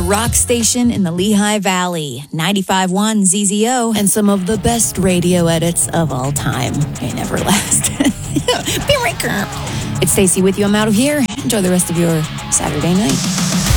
rock station in the Lehigh Valley. 95.1 ZZO and some of the best radio edits of all time. They never last. It's Stacey with you. I'm out of here. Enjoy the rest of your Saturday night.